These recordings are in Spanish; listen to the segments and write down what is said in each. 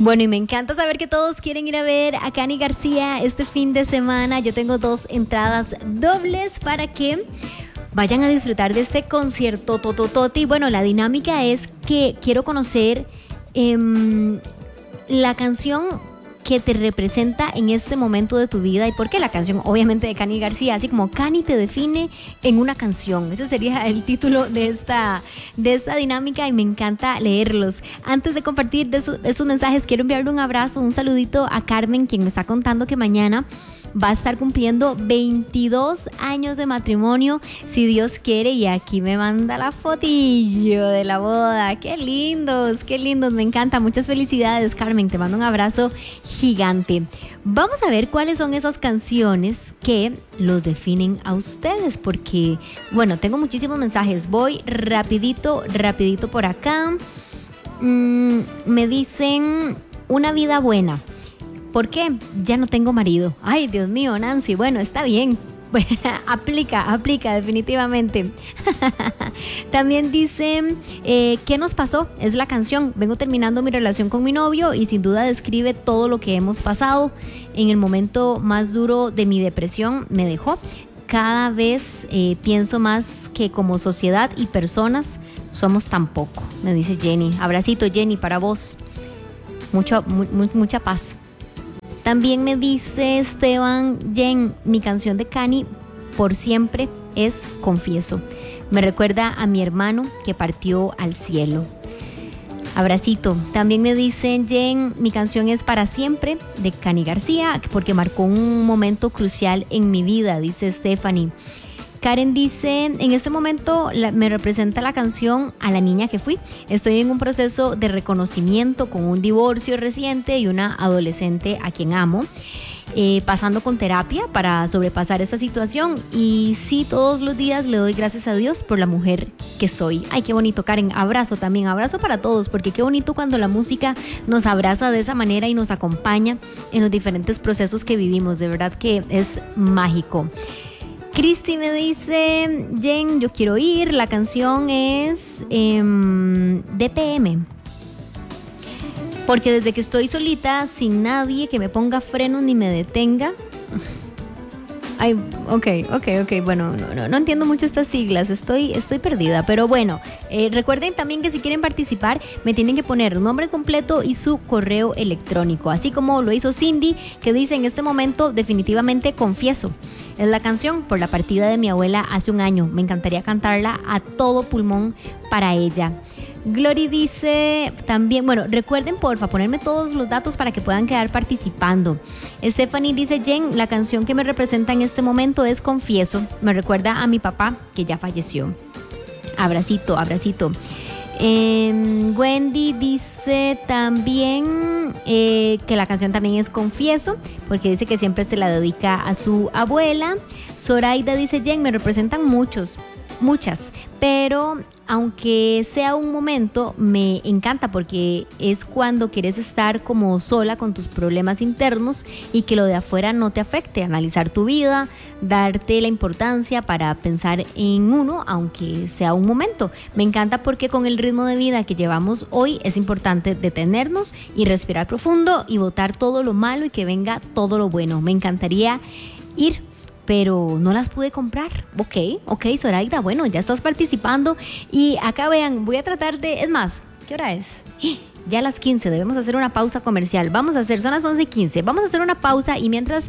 Bueno, y me encanta saber que todos quieren ir a ver a Cani García este fin de semana. Yo tengo 2 entradas dobles para que vayan a disfrutar de este concierto totototi. Bueno, la dinámica es que quiero conocer la canción que te representa en este momento de tu vida y por qué la canción, obviamente, de Cani García, así como Cani te define en una canción. Ese sería el título de esta dinámica y me encanta leerlos. Antes de compartir esos mensajes, quiero enviarle un abrazo, un saludito a Carmen, quien me está contando que mañana va a estar cumpliendo 22 años de matrimonio, si Dios quiere, y aquí me manda la fotillo de la boda. ¡Qué lindos, qué lindos! Me encanta. Muchas felicidades, Carmen. Te mando un abrazo gigante. Vamos a ver cuáles son esas canciones que los definen a ustedes, porque, bueno, tengo muchísimos mensajes. Voy rapidito por acá. Me dicen Una vida buena. ¿Por qué? Ya no tengo marido. Ay, Dios mío, Nancy. Bueno, está bien. Aplica definitivamente. También dice ¿qué nos pasó? Es la canción. Vengo terminando mi relación con mi novio y sin duda describe todo lo que hemos pasado. En el momento más duro de mi depresión me dejó. Cada vez pienso más que como sociedad y personas somos tan poco, me dice Jenny. Abracito, Jenny, para vos. Mucha paz. También me dice Esteban, Jen, mi canción de Cani por siempre es Confieso. Me recuerda a mi hermano que partió al cielo. Abracito. También me dicen, Jen, mi canción es Para Siempre de Cani García porque marcó un momento crucial en mi vida, dice Stephanie. Karen dice, en este momento me representa la canción A la niña que fui. Estoy en un proceso de reconocimiento con un divorcio reciente y una adolescente a quien amo, pasando con terapia para sobrepasar esta situación. Y sí, todos los días le doy gracias a Dios por la mujer que soy. Ay, qué bonito, Karen. Abrazo también, abrazo para todos, porque qué bonito cuando la música nos abraza de esa manera y nos acompaña en los diferentes procesos que vivimos. De verdad que es mágico. Cristi me dice, Jen, yo quiero ir. La canción es DPM. Porque desde que estoy solita, sin nadie que me ponga frenos ni me detenga. Ay, ok. Bueno, no entiendo mucho estas siglas. Estoy perdida. Pero bueno, recuerden también que si quieren participar, me tienen que poner nombre completo y su correo electrónico. Así como lo hizo Cindy, que dice en este momento, definitivamente Confieso. Es la canción por la partida de mi abuela hace un año. Me encantaría cantarla a todo pulmón para ella. Glory dice también, bueno, recuerden porfa ponerme todos los datos para que puedan quedar participando. Stephanie dice, Jen, la canción que me representa en este momento es Confieso. Me recuerda a mi papá que ya falleció. Abracito. Wendy dice también que la canción también es Confieso, porque dice que siempre se la dedica a su abuela. Zoraida dice, Jen, me representan muchas, pero aunque sea un momento, me encanta porque es cuando quieres estar como sola con tus problemas internos y que lo de afuera no te afecte, analizar tu vida, darte la importancia para pensar en uno, aunque sea un momento. Me encanta porque con el ritmo de vida que llevamos hoy es importante detenernos y respirar profundo y botar todo lo malo y que venga todo lo bueno. Me encantaría ir, pero no las pude comprar. Ok, Zoraida, bueno, ya estás participando. Y acá vean, voy a tratar de... Es más, ¿qué hora es? Ya a las 15, debemos hacer una pausa comercial. Son las 11:15. Vamos a hacer una pausa y mientras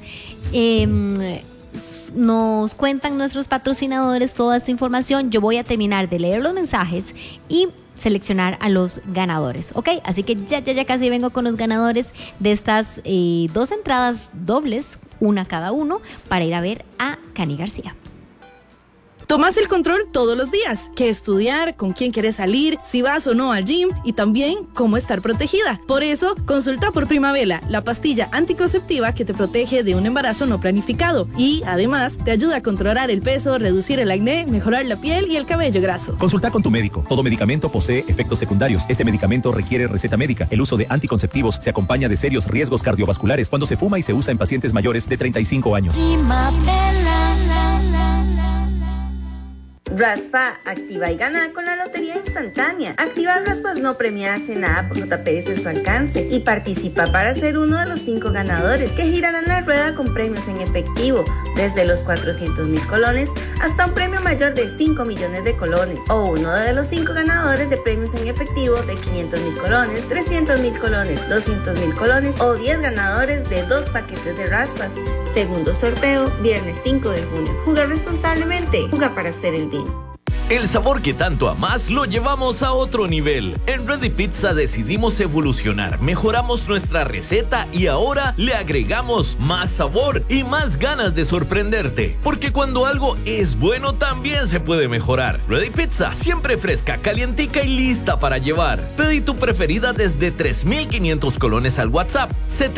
nos cuentan nuestros patrocinadores toda esta información, yo voy a terminar de leer los mensajes y seleccionar a los ganadores, ¿ok? Así que ya casi vengo con los ganadores de estas 2 entradas dobles, una cada uno, para ir a ver a Cani García. Tomas el control todos los días. ¿Qué estudiar? ¿Con quién quieres salir? ¿Si vas o no al gym? Y también cómo estar protegida. Por eso, consulta por Primavela, la pastilla anticonceptiva que te protege de un embarazo no planificado. Y, además, te ayuda a controlar el peso, reducir el acné, mejorar la piel y el cabello graso. Consulta con tu médico. Todo medicamento posee efectos secundarios. Este medicamento requiere receta médica. El uso de anticonceptivos se acompaña de serios riesgos cardiovasculares cuando se fuma y se usa en pacientes mayores de 35 años. Primavera. Raspa, activa y gana con la Lotería Instantánea. Activa raspas no premiadas en la app JPS a su alcance y participa para ser uno de los 5 ganadores que girarán la rueda con premios en efectivo, desde los 400,000 colones hasta un premio mayor de 5 millones de colones, o uno de los 5 ganadores de premios en efectivo de 500,000 colones, 300,000 colones, 200,000 colones o 10 ganadores de 2 paquetes de raspas. Segundo sorteo, viernes 5 de junio. Juega responsablemente, juega para hacer el bien. El sabor que tanto amas lo llevamos a otro nivel. En Ready Pizza decidimos evolucionar, mejoramos nuestra receta y ahora le agregamos más sabor y más ganas de sorprenderte. Porque cuando algo es bueno también se puede mejorar. Ready Pizza, siempre fresca, calientica y lista para llevar. Pedí tu preferida desde 3,500 colones al WhatsApp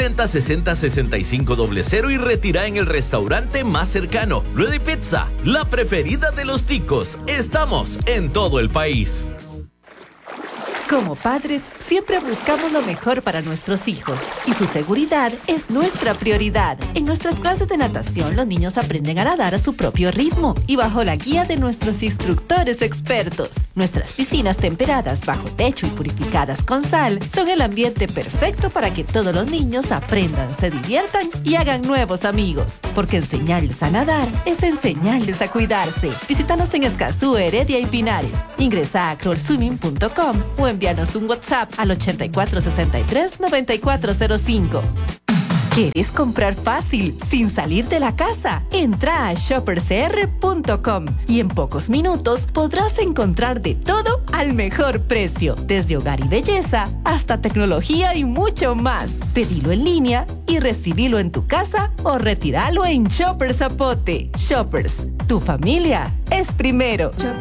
70606500 y retira en el restaurante más cercano. Ready Pizza, la preferida de los ticos. Estamos en todo el país. Como padres, siempre buscamos lo mejor para nuestros hijos y su seguridad es nuestra prioridad. En nuestras clases de natación, los niños aprenden a nadar a su propio ritmo y bajo la guía de nuestros instructores expertos. Nuestras piscinas temperadas bajo techo y purificadas con sal son el ambiente perfecto para que todos los niños aprendan, se diviertan y hagan nuevos amigos. Porque enseñarles a nadar es enseñarles a cuidarse. Visítanos en Escazú, Heredia y Pinares. Ingresa a crawlswimming.com o envíanos un WhatsApp al 8463-9405. ¿Quieres comprar fácil, sin salir de la casa? Entra a shopperscr.com y en pocos minutos podrás encontrar de todo al mejor precio, desde hogar y belleza hasta tecnología y mucho más. Pedilo en línea y recibilo en tu casa o retíralo en Shoppers Zapote. Shoppers, tu familia es primero.